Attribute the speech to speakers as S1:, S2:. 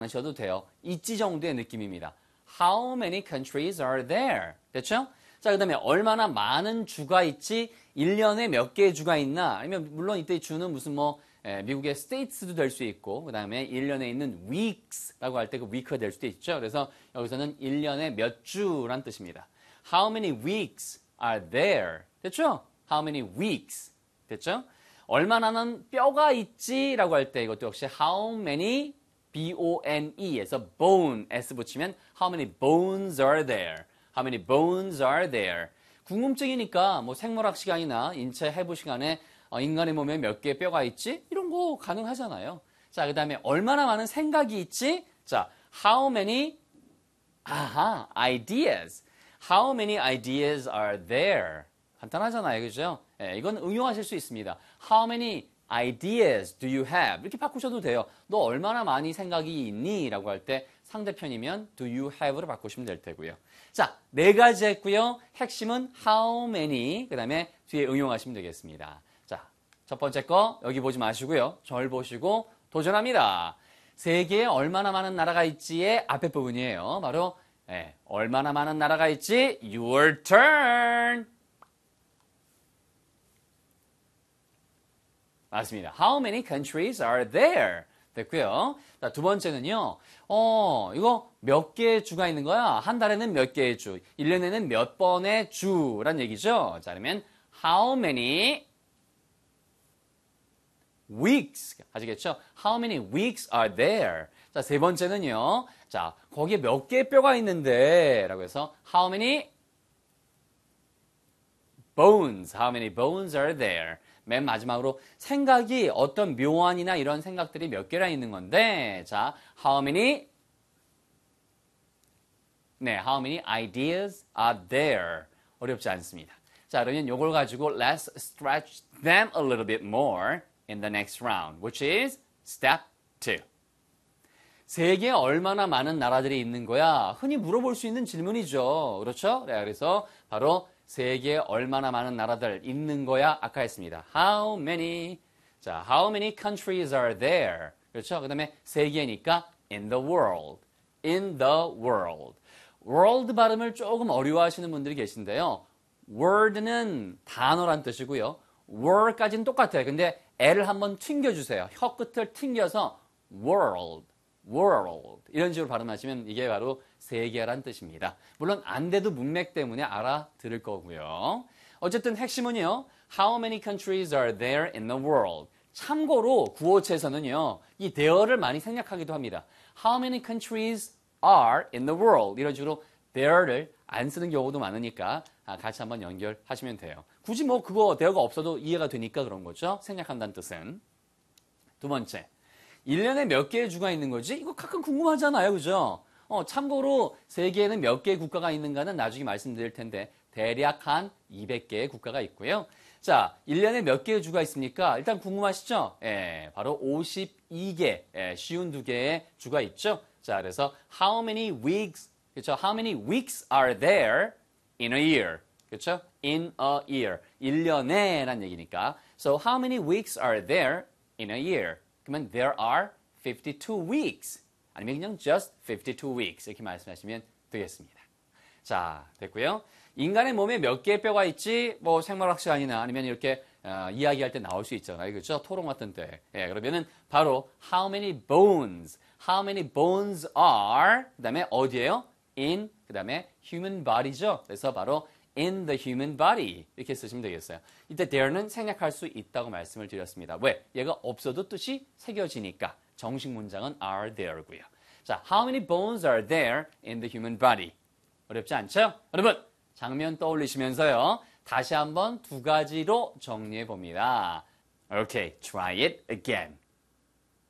S1: 하셔도 돼요. 있지 정도의 느낌입니다. How many countries are there? 됐죠? 자, 그 다음에 얼마나 많은 주가 있지? 1년에 몇 개의 주가 있나? 아니면 물론 이때 주는 무슨 미국의 states도 될 수 있고 그 다음에 1년에 있는 weeks라고 할 때 그 week가 될 수도 있죠. 그래서 여기서는 1년에 몇 주란 뜻입니다. How many weeks are there? 됐죠? How many weeks? 됐죠? 얼마나는 뼈가 있지? 라고 할 때 이것도 역시 how many B-O-N-E에서 bone, S 붙이면 how many bones are there? How many bones are there? 궁금증이니까 뭐 생물학 시간이나 인체 해부 시간에 인간의 몸에 몇 개의 뼈가 있지? 이런 거 가능하잖아요. 자, 그 다음에 얼마나 많은 생각이 있지? 자, how many ideas. How many ideas are there? 간단하잖아요. 그죠? 예, 이건 응용하실 수 있습니다. How many ideas do you have? 이렇게 바꾸셔도 돼요. 너 얼마나 많이 생각이 있니? 라고 할 때 상대편이면 do you have로 바꾸시면 될 테고요. 자, 4가지 했고요. 핵심은 how many, 그 다음에 뒤에 응용하시면 되겠습니다. 자, 첫 번째 거 여기 보지 마시고요. 절 보시고 도전합니다. 세계에 얼마나 많은 나라가 있지의 앞에 부분이에요. 바로 얼마나 많은 나라가 있지? Your turn. 맞습니다. How many countries are there? 됐고요. 자, 두 번째는요. 이거 몇 개의 주가 있는 거야? 한 달에는 몇 개의 주, 1년에는 몇 번의 주란 얘기죠. 자, 그러면 how many weeks 아시겠죠? How many weeks are there? 자, 세 번째는요. 자, 거기에 몇 개의 뼈가 있는데 라고 해서 how many bones? How many bones are there? 맨 마지막으로 생각이 어떤 묘안이나 이런 생각들이 몇 개나 있는 건데 자, how many ideas are there? 어렵지 않습니다. 자, 그러면 이걸 가지고 let's stretch them a little bit more in the next round, which is step 2. 세계에 얼마나 많은 나라들이 있는 거야? 흔히 물어볼 수 있는 질문이죠. 그렇죠? 네, 그래서 바로 세계에 얼마나 많은 나라들 있는 거야? 아까 했습니다. How many? 자, how many countries are there? 그렇죠? 그 다음에 세계니까 in the world. In the world. world 발음을 조금 어려워하시는 분들이 계신데요. word는 단어란 뜻이고요. word까지는 똑같아요. 근데 L을 한번 튕겨주세요. 혀 끝을 튕겨서 world. world 이런 식으로 발음하시면 이게 바로 세계란 뜻입니다. 물론 안 돼도 문맥 때문에 알아들을 거고요. 어쨌든 핵심은요. How many countries are there in the world? 참고로 구어체에서는요. 이 there를 많이 생략하기도 합니다. How many countries are in the world? 이런 식으로 there를 안 쓰는 경우도 많으니까 같이 한번 연결하시면 돼요. 굳이 뭐 그거 there가 없어도 이해가 되니까 그런 거죠. 생략한다는 뜻은. 두 번째. 1년에 몇 개의 주가 있는 거지? 이거 가끔 궁금하잖아요. 그죠? 참고로 세계에는 몇 개의 국가가 있는가는 나중에 말씀드릴 텐데 대략 한 200개의 국가가 있고요. 자, 1년에 몇 개의 주가 있습니까? 일단 궁금하시죠? 바로 52개, 쉬운 2개의 주가 있죠. 자, 그래서 how many weeks, 그렇죠? How many weeks are there in a year? 그렇죠? In a year. 1년에란 얘기니까. So how many weeks are there in a year? 그러면 there are 52 weeks. 아니면 그냥 just 52 weeks. 이렇게 말씀하시면 되겠습니다. 자, 됐고요. 인간의 몸에 몇 개의 뼈가 있지? 뭐 생물학 시간이나 아니면 이렇게 이야기할 때 나올 수 있잖아요. 그렇죠? 토론 같은 때. 그러면은 바로 how many bones? How many bones are? 그다음에 어디예요? in 그다음에 human body죠. 그래서 바로 in the human body 이렇게 쓰시면 되겠어요. 이때 there는 생략할 수 있다고 말씀을 드렸습니다. 왜? 얘가 없어도 뜻이 새겨지니까 정식 문장은 are there고요. 자, how many bones are there in the human body? 어렵지 않죠? 여러분, 장면 떠올리시면서요. 다시 한번 2가지로 정리해 봅니다. Okay, try it again.